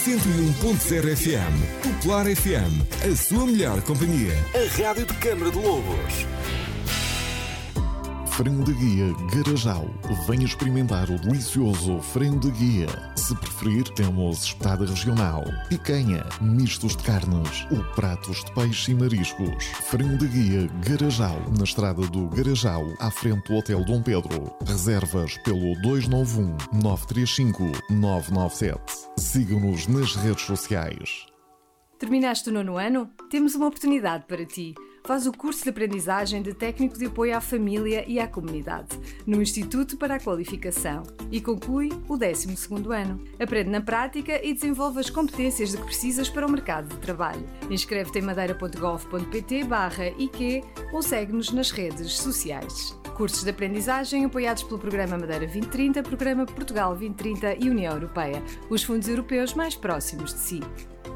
101.0 FM. Popular FM. A sua melhor companhia. A rádio de Câmara de Lobos. Frango de guia Garajal. Venha experimentar o delicioso frango de guia. Se preferir, temos espetada regional, picanha, mistos de carnes ou pratos de peixe e mariscos. Frango de guia Garajal, na estrada do Garajal, à frente do Hotel Dom Pedro. Reservas pelo 291-935-997. Sigam-nos nas redes sociais. Terminaste o 9º ano? Temos uma oportunidade para ti. Faz o curso de aprendizagem de técnico de apoio à família e à comunidade, no Instituto para a Qualificação, e conclui o 12º ano. Aprende na prática e desenvolve as competências de que precisas para o mercado de trabalho. Inscreve-te em madeira.gov.pt/IQ ou segue-nos nas redes sociais. Cursos de aprendizagem apoiados pelo Programa Madeira 2030, Programa Portugal 2030 e União Europeia, os fundos europeus mais próximos de si.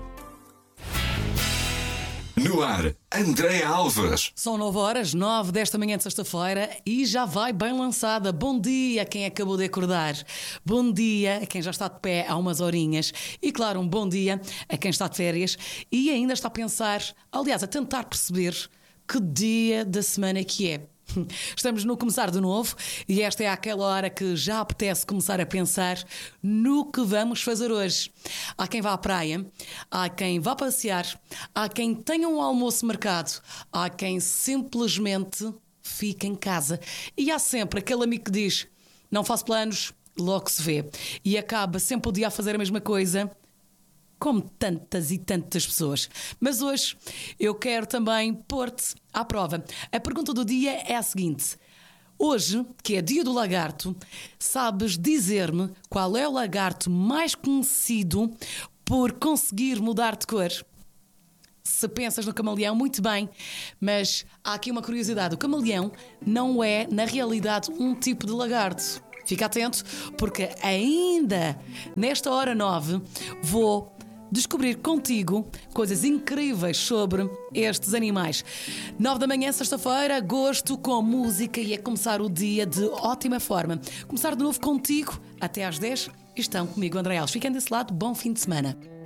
No ar, Andréa Alves. São 9h, 9 desta manhã de sexta-feira e já vai bem lançada. Bom dia a quem acabou de acordar. Bom dia a quem já está de pé há umas horinhas. E claro, um bom dia a quem está de férias e ainda está a pensar, aliás, a tentar perceber que dia da semana que é. Estamos no começar de novo e esta é aquela hora que já apetece começar a pensar no que vamos fazer hoje. Há quem vá à praia, há quem vá passear, há quem tenha um almoço marcado, há quem simplesmente fique em casa. E há sempre aquele amigo que diz: não faço planos, logo se vê. E acaba sempre o dia a fazer a mesma coisa, como tantas e tantas pessoas. Mas hoje eu quero também pôr-te à prova. A pergunta do dia é a seguinte: hoje, que é dia do lagarto, sabes dizer-me qual é o lagarto mais conhecido por conseguir mudar de cor? Se pensas no camaleão, muito bem, mas há aqui uma curiosidade: o camaleão não é, na realidade, um tipo de lagarto. Fica atento, porque ainda nesta hora 9 vou descobrir contigo coisas incríveis sobre estes animais. 9 da manhã, sexta-feira, agosto, com música e a começar o dia de ótima forma. Começar de novo contigo até às 10. Estão comigo, Andréa Alves. Fiquem desse lado, bom fim de semana.